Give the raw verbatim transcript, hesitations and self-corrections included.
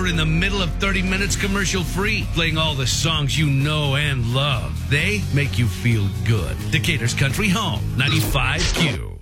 We're in the middle of thirty minutes commercial free, playing all the songs you know and love. They make you feel good. Decatur's Country Home, ninety-five Q.